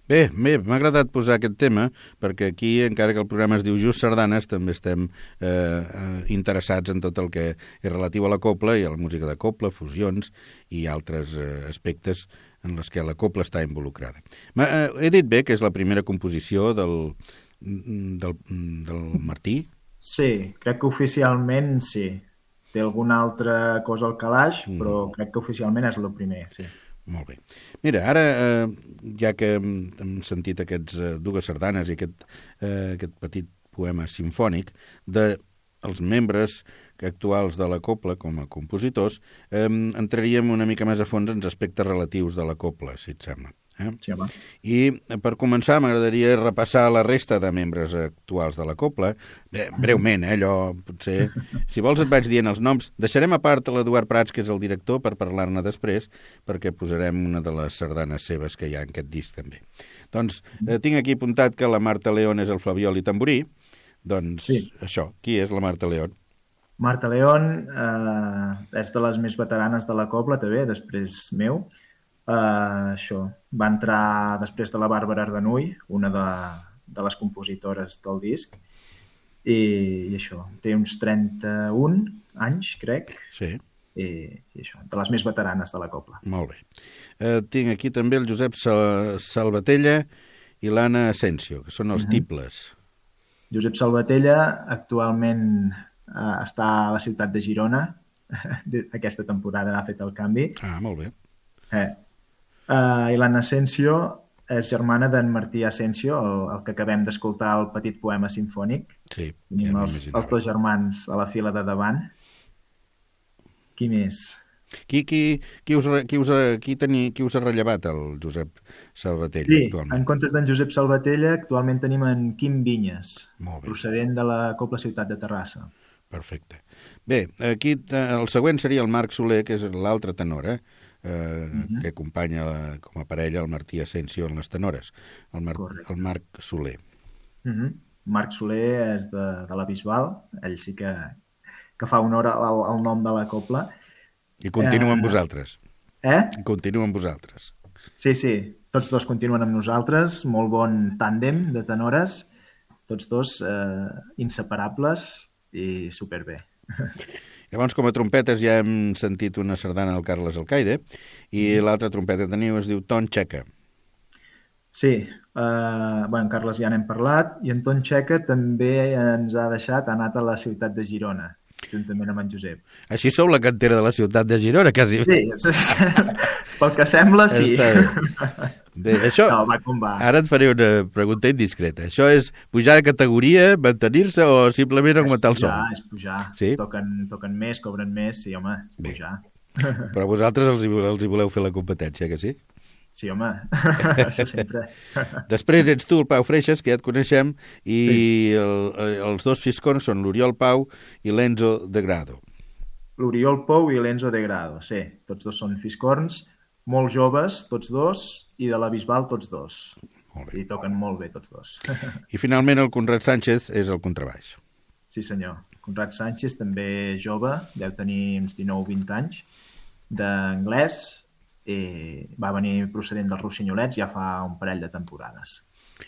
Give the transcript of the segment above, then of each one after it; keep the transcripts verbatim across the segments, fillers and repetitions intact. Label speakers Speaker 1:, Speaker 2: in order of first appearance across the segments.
Speaker 1: Bé, bé, m'ha agradat posar aquest tema perquè aquí, encara que el programa es diu Just Sardanes, també estem eh, eh, interessats en tot el que és relatiu a la copla i a la música de copla, fusions i altres eh, aspectes en les que la copla està involucrada. Ma, eh, he dit bé que és la primera composició del, del, del Martí?
Speaker 2: Sí, crec que oficialment sí. Té alguna altra cosa al calaix, però mm. crec que oficialment és el primer, sí.
Speaker 1: Molt bé. Mira, ara, eh, ja que hem sentit aquests eh, dues sardanes i aquest, eh, aquest petit poema simfònic de els membres actuals de la copla com a compositors, eh, entraríem una mica més a fons en aspectes relatius de la copla, si et sembla. Eh?
Speaker 2: Sí, home.
Speaker 1: I per començar m'agradaria repassar la resta de membres actuals de la copla. Bé, breument, eh, allò potser... Si vols et vaig dient els noms. Deixarem a part l'Eduard Prats, que és el director, per parlar-ne després, perquè posarem una de les sardanes seves que hi ha en aquest disc també. Doncs eh, tinc aquí apuntat que la Marta León és el flabiol i tamborí. Doncs sí. Això, qui és la Marta León?
Speaker 2: Marta León eh, és de les més veteranes de la copla, també, després meu. Uh, això, va entrar després de la Bàrbara Ardanuy, una de, de les compositores del disc, i, i això, té uns trenta-un anys, crec,
Speaker 1: sí.
Speaker 2: i, i això, de les més veteranes de la copla.
Speaker 1: Molt bé. Uh, tinc aquí també el Josep Sal Salvatella i l'Anna Asensio, que són els uh-huh. tiples.
Speaker 2: Josep Salvatella actualment uh, està a la ciutat de Girona, aquesta temporada ha fet el canvi.
Speaker 1: Ah, molt bé.
Speaker 2: Eh, Uh, I l'Anna Asensio és germana d'en Martí Asensio, el, el que acabem d'escoltar el petit poema simfònic.
Speaker 1: Sí,
Speaker 2: ja els, els dos germans a la fila de davant. Qui més?
Speaker 1: Qui, qui, qui, us, qui, us, qui, teni, qui us ha rellevat el Josep Salvatella
Speaker 2: sí,
Speaker 1: actualment?
Speaker 2: En comptes d'en Josep Salvatella actualment tenim en Quim Vinyes, procedent de la Copla Ciutat de Terrassa.
Speaker 1: Perfecte. Bé, aquí el següent seria el Marc Soler, que és l'altre tenor, eh? Eh, uh-huh. que acompanya la, com a parella el Martí Asensio en les tenores, el, Mar, el Marc Soler.
Speaker 2: Uh-huh. Marc Soler és de, de la Bisbal, ell sí que, que fa honor al, al nom de la copla.
Speaker 1: I continua amb uh, vosaltres.
Speaker 2: Eh?
Speaker 1: Continua amb vosaltres.
Speaker 2: Sí, sí, tots dos continuen amb nosaltres, molt bon tàndem de tenores, tots dos eh, inseparables i superbé.
Speaker 1: Llavors, com a trompetes ja hem sentit una sardana del Carles Alcaide i mm. l'altra trompeta que teniu es diu Ton Txeca.
Speaker 2: Sí, eh, bueno, Carles ja n'hem parlat i en Ton Txeca també ens ha deixat, ha anat a la ciutat de Girona, juntament amb en Josep.
Speaker 1: Així sou la cantera de la ciutat de Girona, quasi.
Speaker 2: Sí, pel que sembla, sí.
Speaker 1: Està bé. Bé, això,
Speaker 2: no, va com va.
Speaker 1: Ara et faré una pregunta indiscreta. Això és pujar de categoria, mantenir-se o simplement augmentar el sou?
Speaker 2: És pujar,
Speaker 1: sí?
Speaker 2: toquen, toquen més, cobren més, sí, home, és
Speaker 1: bé.
Speaker 2: pujar.
Speaker 1: Però vosaltres els hi, els hi voleu fer la competència, que sí?
Speaker 2: Sí, home, això sempre.
Speaker 1: Després ets tu, el Pau Freixas, que ja et coneixem, i sí. el, els dos fiscons són l'Oriol Pau i l'Enzo de Grado.
Speaker 2: L'Oriol Pau i l'Enzo de Grado, sí. Tots dos són fiscorns, molt joves, tots dos, i de la Bisbal, tots dos.
Speaker 1: Molt bé.
Speaker 2: I toquen molt bé, tots dos.
Speaker 1: I finalment el Conrad Sánchez és el contrabaix.
Speaker 2: Sí, senyor. Conrad Sánchez, també jove, deu tenir uns dinou o vint anys, d'anglès, i va venir procedent dels Rossenyolets ja fa un parell de temporades.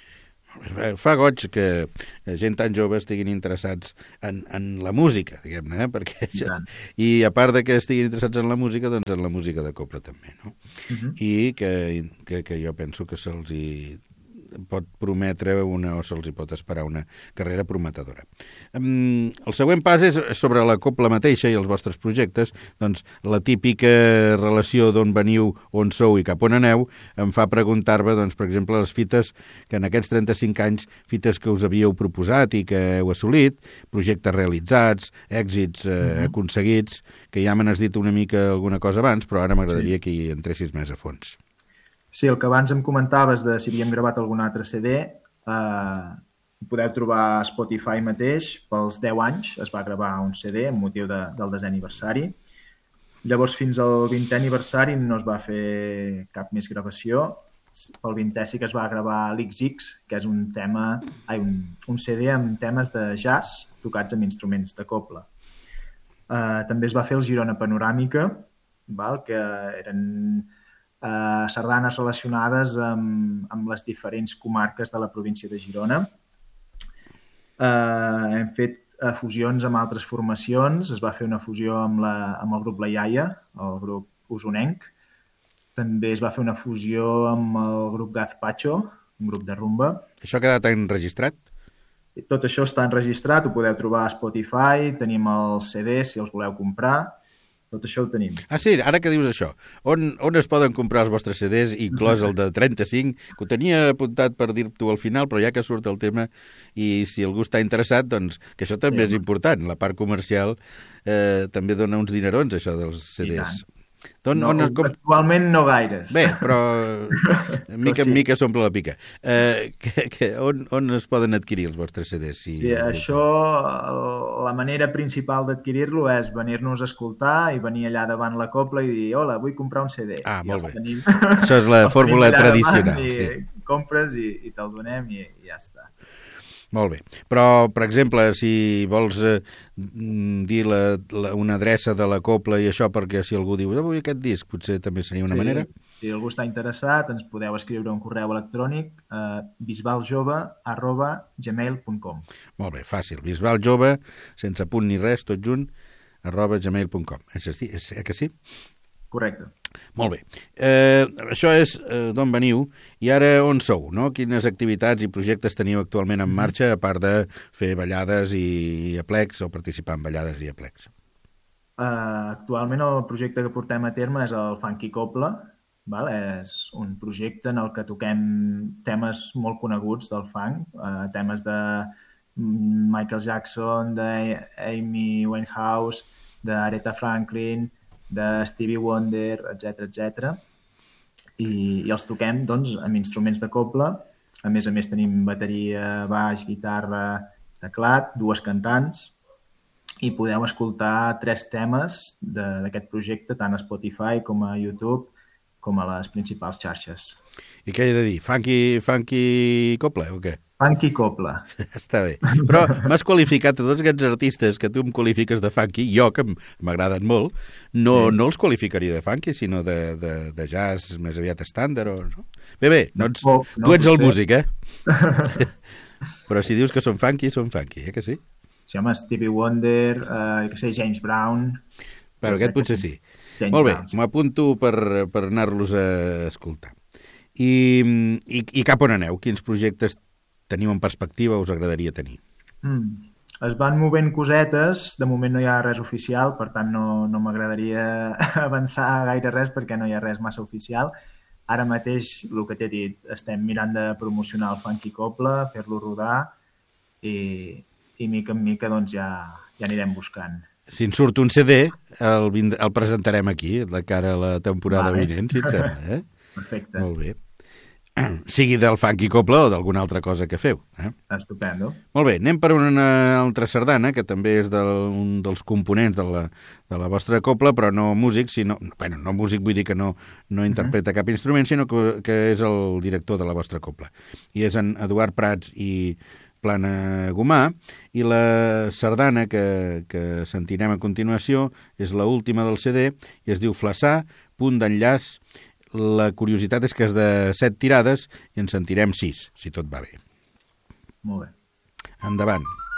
Speaker 1: Fa goig que gent tan jove estiguin interessats en, en la música, diguem-ne, eh? Perquè això... I a part de que estiguin interessats en la música, doncs en la música de copla també, no? Uh-huh. I que, que, que jo penso que se'ls hi pot prometre una, o se'ls hi pot esperar una carrera prometedora. Um, el següent pas és sobre la copla mateixa i els vostres projectes. Doncs la típica relació d'on veniu, on sou i cap on aneu em fa preguntar-vos, doncs, per exemple, les fites que en aquests trenta-cinc anys, fites que us havíeu proposat i que heu assolit, projectes realitzats, èxits eh, uh-huh. aconseguits, que ja me n'has dit una mica alguna cosa abans, però ara m'agradaria sí. que hi entressis més a fons.
Speaker 2: Sí, el que abans em comentaves de si havíem gravat algun altre C D, eh, podeu trobar a Spotify mateix, pels deu anys es va gravar un C D amb motiu de, del desè aniversari. Llavors, fins al vintè aniversari no es va fer cap més gravació. Pel vintè sí que es va gravar l'X X, que és un tema, ai, un, un C D amb temes de jazz tocats amb instruments de copla. Eh, també es va fer el Girona Panoràmica, val? Que eren eh, sardanes relacionades amb, amb les diferents comarques de la província de Girona. Eh, hem fet eh, fusions amb altres formacions. Es va fer una fusió amb, la, amb el grup La Iaia, el grup usonenc. També es va fer una fusió amb el grup Gazpacho, un grup de rumba.
Speaker 1: Això ha quedat enregistrat?
Speaker 2: Tot això està enregistrat, ho podeu trobar a Spotify, tenim els C Ds si els voleu comprar, tot això ho tenim.
Speaker 1: Ah, sí, ara que dius això, on, on es poden comprar els vostres C Ds, inclòs el de trenta-cinc, que ho tenia apuntat per dir-t'ho al final, però ja que surt el tema, i si algú està interessat, doncs, que això també sí, és important, la part comercial eh, també dona uns dinerons, això dels C Ds.
Speaker 2: Don, no, on es... Actualment no gaires.
Speaker 1: Bé, però mica en sí. mica s'omple la pica. Eh, que, que, on, on es poden adquirir els vostres C Ds? Si
Speaker 2: sí, això, la manera principal d'adquirir-lo és venir-nos a escoltar i venir allà davant la cobla i dir, hola, vull comprar un C D.
Speaker 1: Ah,
Speaker 2: I
Speaker 1: molt bé.
Speaker 2: Tenim,
Speaker 1: això és la fórmula tradicional.
Speaker 2: I
Speaker 1: sí.
Speaker 2: compres i, i te'l donem i, i ja està.
Speaker 1: Molt bé. Però, per exemple, si vols eh, dir la, la, una adreça de la cobla i això, perquè si algú diu, vull aquest disc, potser també seria una
Speaker 2: sí,
Speaker 1: manera.
Speaker 2: Si algú està interessat, ens podeu escriure un correu electrònic a bisbaljove arroba gmail punt com.
Speaker 1: Molt bé, fàcil. bisbaljove, sense punt ni res, tot junt, arroba gmail punt com. És, és, és que sí?
Speaker 2: Correcte.
Speaker 1: Molt bé. Eh, això és eh, d'on veniu i ara on sou, no? Quines activitats i projectes teniu actualment en marxa, a part de fer ballades i aplecs o participar en ballades i aplecs?
Speaker 2: Uh, actualment el projecte que portem a terme és el Funky Copla. Val? És un projecte en el que toquem temes molt coneguts del funk, uh, temes de Michael Jackson, d'Amy Winehouse, d'Aretha Franklin, de Stevie Wonder, etcètera, etcètera. I, i els toquem doncs, amb instruments de cobla. A més a més tenim bateria, baix, guitarra, teclat, dues cantants, i podeu escoltar tres temes d'aquest projecte, tant a Spotify com a YouTube, com a les principals xarxes.
Speaker 1: I què he de dir? Funky, funky copla o què?
Speaker 2: Funky copla.
Speaker 1: Està bé. Però m'has qualificat a tots aquests artistes que tu em qualifiques de funky, jo, que m'agraden molt, no, sí. no els qualificaria de funky, sinó de, de, de jazz més aviat estàndard. O, no? Bé, bé, no ets, no, tu ets no, el músic, eh? Però si dius que són funky, són funky, eh que sí?
Speaker 2: Sí, home, Stevie Wonder, eh, que sé, James Brown...
Speaker 1: Però aquest potser sí.
Speaker 2: James
Speaker 1: Molt bé,
Speaker 2: Brown, sí.
Speaker 1: m'apunto per, per anar-los a escoltar. I, i, I cap on aneu? Quins projectes teniu en perspectiva o us agradaria tenir?
Speaker 2: Mm. Es van movent cosetes, de moment no hi ha res oficial, per tant no, no m'agradaria avançar gaire res perquè no hi ha res massa oficial. Ara mateix, el que t'he dit, estem mirant de promocionar el Funky Copla, fer-lo rodar i, i mica en mica doncs, ja, ja anirem buscant.
Speaker 1: Si en surt un C D, el, el presentarem aquí, de cara a la temporada vale. vinent, si et sembla. Eh?
Speaker 2: Perfecte.
Speaker 1: Molt bé. Sigui del Funky Copla o d'alguna altra cosa que feu. Eh?
Speaker 2: Estupendo.
Speaker 1: Molt bé, anem per una altra sardana, que també és del, un dels components de la, de la vostra copla, però no músic, sinó... Bueno, no músic vull dir que no, no interpreta uh-huh. cap instrument, sinó que, que és el director de la vostra copla. I és en Eduard Prats i Plana Gomà, i la sardana que, que sentirem a continuació és l'última del C D i es diu Flaçà, punt d'enllaç. La curiositat és que és de set tirades i en sentirem sis, si tot va bé.
Speaker 2: Molt bé.
Speaker 1: Endavant.